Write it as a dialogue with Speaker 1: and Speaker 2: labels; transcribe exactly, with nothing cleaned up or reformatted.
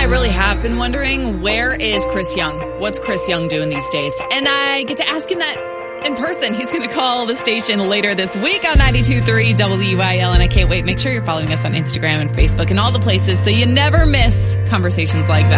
Speaker 1: really have been wondering, where is Chris Young? What's Chris Young doing these days? And I get to ask him that in person. He's going to call the station later this week on ninety-two point three W I L, and I can't wait. Make sure you're following us on Instagram and Facebook and all the places so you never miss conversations like that.